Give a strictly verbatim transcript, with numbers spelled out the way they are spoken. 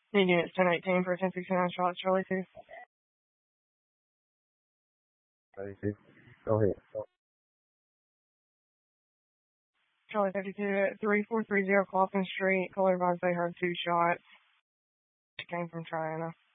Need units ten eighteen for ten sixty-nine shots, Charlie two. Charlie two. Go ahead. Go. Charlie fifty-two at three four three zero Coffin Street. Caller advised they heard two shots. Came from Triana.